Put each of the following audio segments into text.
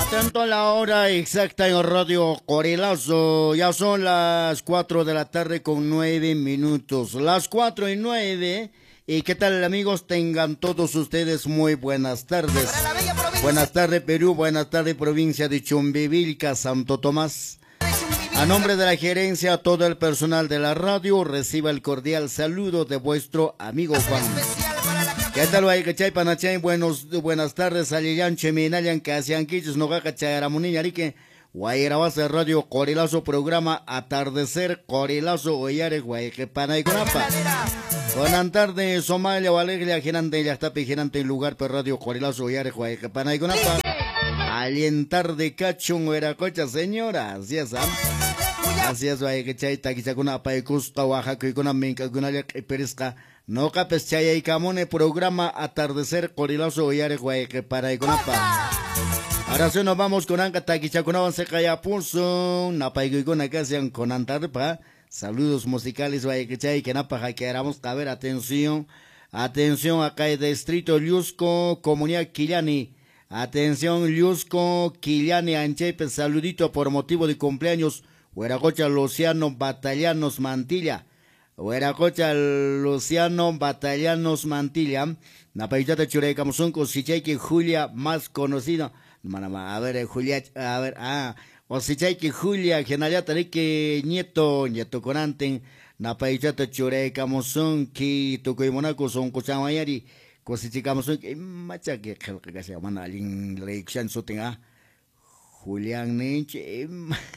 Tanto la hora exacta en Radio Corilazo. Ya son las 4 de la tarde con 9 minutos. Las 4:09. ¿Y qué tal, amigos? Tengan todos ustedes muy buenas tardes. Buenas tardes, Perú. Buenas tardes, provincia de Chumbivilca, Santo Tomás. A nombre de la gerencia, todo el personal de la radio, reciba el cordial saludo de vuestro amigo Juan. ¿Qué tal, Guaycachay, Panachay? Buenas tardes, Aliyan, Cheminayan, Casianquichos, Nogacachay, Aramuniñarique, Guayrabasa Radio Corilazo, programa Atardecer, Corilazo, Oyare, Guayquepanayconapa. Buenas tardes, Somalia, Alegria, Gerante, Yastapi, Gerante, en lugar per Radio Corilazo, Oyare, Guayquepanayconapa. Alientar de Cachun, Hueracocha, señora, así es, así es, Guaycachay, Taquichacunapa, Custa, Oaxaca, y con Aminca, Gunaya, Perisca. No capes chaya y camone programa Atardecer Corilazo Oyare Guayque para Iconapa. Ahora sí nos vamos con Anca Taquichacunaban Secaya Pulso, Napaiguna Casian con Antarpa. Saludos musicales Guayquechay que napa hackeáramos. A ver, atención. Atención acá el distrito Liusco, comunidad Quillani. Atención Liusco, Quillani, Anchepe, saludito por motivo de cumpleaños. Hueracocha Luciano Batallanos Mantilla. Hueracocha Luciano Batallanos Mantilla, Napaychata Churecamusunco, Sichaiki Julia, más conocida. A ver, Julia, a ver, o Sichaiki Julia, Genayata Rique Nieto Conanten, Napaychata Churecamusunki, Tucoymonaco, Son Cochamayari, Cosichicamusunki, Machaque, que se llaman Alin Reichan Sotenga, Julián Ninche,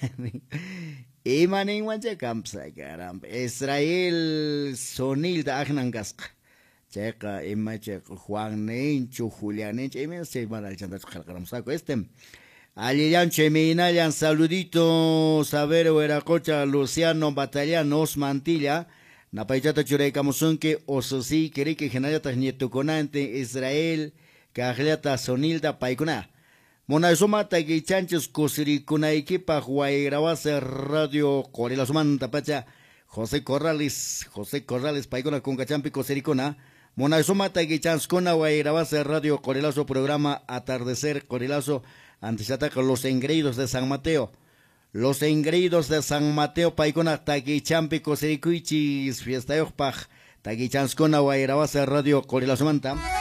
Imanin wancha kamsa caramba. Israel Sonilda Agnangasca. Checa, checa, Juan Nencho, Julián Nencho, se van al chantar saco Aliyan Cheminayan, saludito, Saber, Hueracocha, Luciano, Batallanos, Mantilla, Napaychata Churecamusunque, Ososi, Querique, Genayata, Nieto Conante, Israel, Cajleata, Sonilda, Paicuna. Monazoma Tagui Chanchos Cosiri Kunaikipa Guayrabasa Radio Corilasumanta Pacha José Corrales Paicona con Cachampi Cosiricona Monazoma Tagui Chanskona Guayrabasa Radio Corilazo programa Atardecer Corilazo Antesataca los engreídos de San Mateo. Los engreídos de San Mateo Paicona Tagui Champi Cosiricuichis Fiesta Yojpaj Tagui Chanskona Guayrabasa Radio Corilasumanta.